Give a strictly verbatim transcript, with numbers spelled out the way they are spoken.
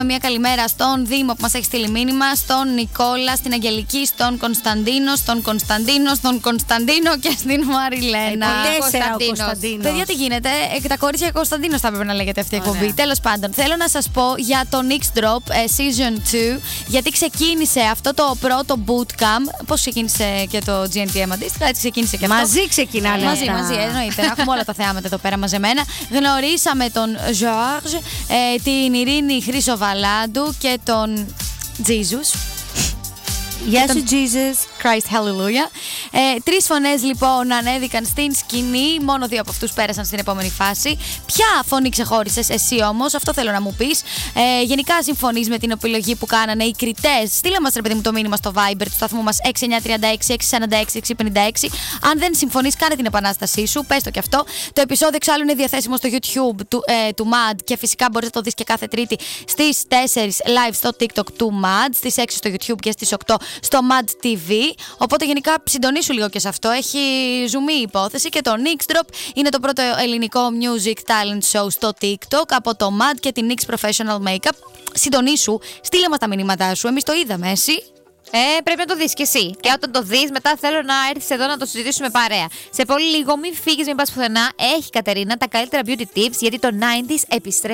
Μια καλημέρα στον Δήμο που μας έχει στείλει μήνυμα, στον Νικόλα, στην Αγγελική, στον Κωνσταντίνο, στον Κωνσταντίνο, στον Κωνσταντίνο και στην Μαριλένα. Ε, τέσσερα ο Κωνσταντίνος. Παιδιά, τι γίνεται, ε, τα κορίτσια Κωνσταντίνος θα έπρεπε να λέγεται αυτή η εκπομπή. Τέλος πάντων, θέλω να σας πω για το Nix Drop ε, Season δύο, γιατί ξεκίνησε αυτό το πρώτο bootcamp. Πώς ξεκίνησε και το τζι εν τι εμ αντίστοιχα, έτσι ξεκίνησε και αυτό. Μαζί ξεκινάνε. Μαζί, αυτά. μαζί, εννοείται. Έχουμε όλα τα θεάματα εδώ πέρα μαζεμένα. Γνωρίσαμε τον George, ε, την Ειρήνη Χρυσοβαλάντου και τον Jesus. Γεια σου, Jesus. Christ Hallelujah. Ε, τρεις φωνές λοιπόν ανέβηκαν στην σκηνή. Μόνο δύο από αυτούς πέρασαν στην επόμενη φάση. Ποια φωνή ξεχώρισες εσύ όμως, αυτό θέλω να μου πεις. Ε, γενικά συμφωνείς με την επιλογή που κάνανε οι κριτές? Στείλε μας ρε παιδί μου το μήνυμα στο Viber του σταθμού μας έξι εννιά τρία έξι έξι τέσσερα έξι έξι πέντε έξι. Αν δεν συμφωνείς, κάνε την επανάστασή σου. Πες το κι αυτό. Το επεισόδιο εξάλλου είναι διαθέσιμο στο YouTube του, ε, του μαντ και φυσικά μπορείς να το δεις και κάθε Τρίτη στις τέσσερις live στο TikTok του μαντ, στις έξι στο YouTube και στις οκτώ στο μαντ τι βι. Οπότε γενικά συντονίσου λίγο και σε αυτό. Έχει ζουμί η υπόθεση. Και το Nix Drop είναι το πρώτο ελληνικό music talent show στο TikTok από το μαντ και την Nix Professional Makeup. Συντονίσου, στείλε μας τα μηνύματά σου. Εμείς το είδαμε, εσύ. Ε, πρέπει να το δεις κι εσύ. Και όταν το δεις, μετά θέλω να έρθεις εδώ να το συζητήσουμε παρέα. Σε πολύ λίγο, μην φύγεις, μην πας πουθενά. Έχει η Κατερίνα τα καλύτερα beauty tips, γιατί το ενενήντα επιστρέφει.